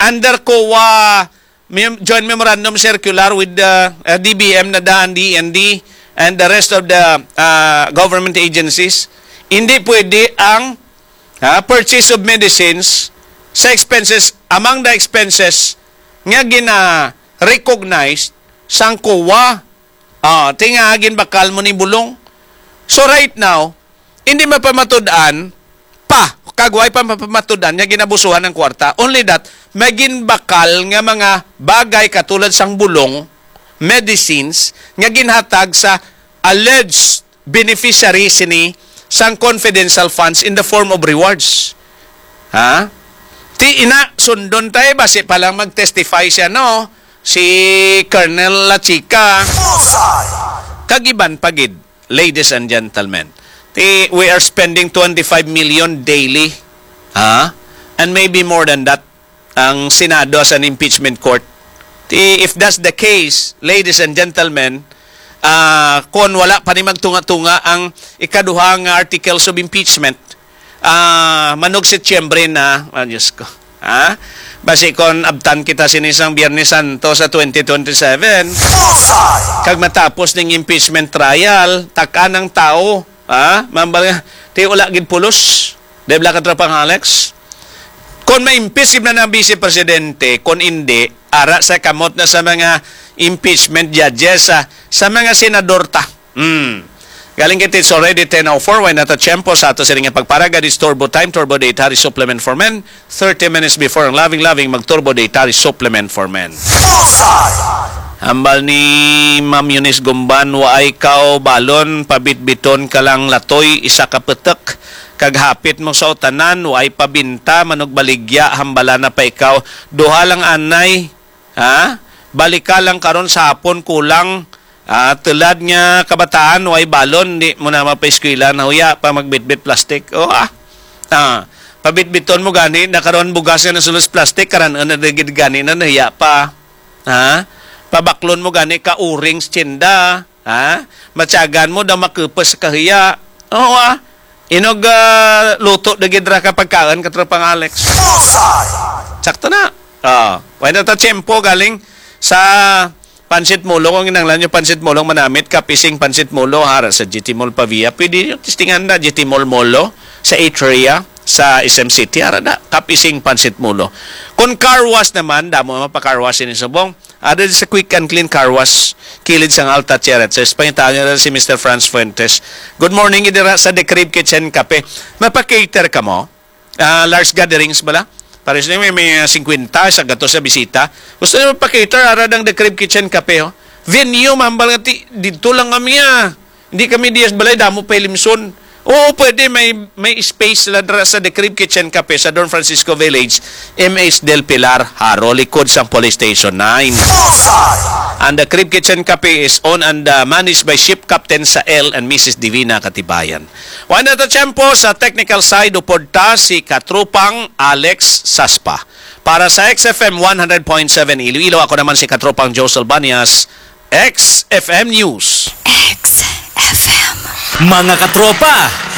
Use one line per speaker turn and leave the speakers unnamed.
under COA Joint Memorandum Circular with the DBM, NADA, DND, and the rest of the government agencies, hindi pwede ang purchase of medicines sa expenses, among the expenses nga gina-recognize sang COA. Tingagin bakal mo ni bulong. So right now, hindi mapamatudan kagway pa mapamatudan nga ginabusuhan ng kwarta. Only that, maging bakal nga mga bagay katulad sang bulong, medicines, nga ginhatag sa alleged beneficiaries ni sang confidential funds in the form of rewards. Ti ina, sundon tayo, basi palang mag-testify siya, no? Si Colonel Lachica. Kagiban pagid, ladies and gentlemen. We are spending 25 million daily. And maybe more than that ang Senado as an impeachment court. If that's the case, ladies and gentlemen, kung wala pa ni magtunga-tunga ang ikaduhang articles of impeachment, manog Setyembre na, Diyos ko. Basi kung abtan kita sinisang Biyernes Santo sa 2027, kag matapos ng impeachment trial, taka ng tao, mambal nga, ti wala gid pulos. Debla ka trapang Alex. Kung ma-impeach na ng Vice Presidente, kung hindi, ara sa kamot na sa mga impeachment judges, sa mga senador ta. Galing kita, it's already 10:04. Why not a tempo sa ato siring pagparaga, this Turbo Time, Turbo Dietary Supplement for Men. 30 minutes before ang loving mag-Turbo Dietary Supplement for Men. Hambal ni Ma'am Eunice Gumban, waay kao balon, pabitbiton ka lang latoy, isa ka petek, kaghapit mo sa utanan, waay pabinta, manog baligya, hambala na pa ikaw, duha lang anay, balika lang karon sa hapon kulang, tulad nga kabataan, waay balon, di mo na mapaiskwila, nahuya pa magbitbit plastic, pabitbiton mo gani, nakaroon bugas na sulus plastic, karan na gani na nahiya pa, pabaklon mo gani ka urings tsinda, matyagan mo da makupos kahiya. Inog luto da gidra ka pagkaan katrapang Alex. Sakto na. Why na ta tiyempo galing sa pansit mulo, kung inanglan nyo pansit mulong manamit, kapising pansit mulo hara sa GT Mall Pavia. Pwede nyo tistingan na GT Mall Molo sa Atria sa SM City, hara na kapising pansit mulo. Kung car wash naman, damo mapa-car wash ini subong. Ada sa quick and clean car wash kilid sang Alta Cheret. Sa Espanyol na si Mr. Franz Fuentes. Good morning, idira sa The Crib Kitchen Cafe. Mapakater ka mo? Large gatherings bala? Pares na may 50 sa gato sa bisita. Gusto nyo mapakater, aradang The Crib Kitchen Cafe. Venue, mambal nga dito lang kami Hindi kami diyas balay, damo pa ilimson. Oo, pwede. May space sa The Crib Kitchen Cafe sa Don Francisco Village, MS Del Pilar, Haro, likod sa Police Station 9. And The Crib Kitchen Cafe is owned and managed by Ship Captain Sael and Mrs. Divina Katibayan. Why not a tempo sa technical side uporta si Katrupang Alex Saspa. Para sa XFM 100.7 Iloilo, ako naman si Katrupang Josel Banias, XFM News.
XFM. Mga katropa,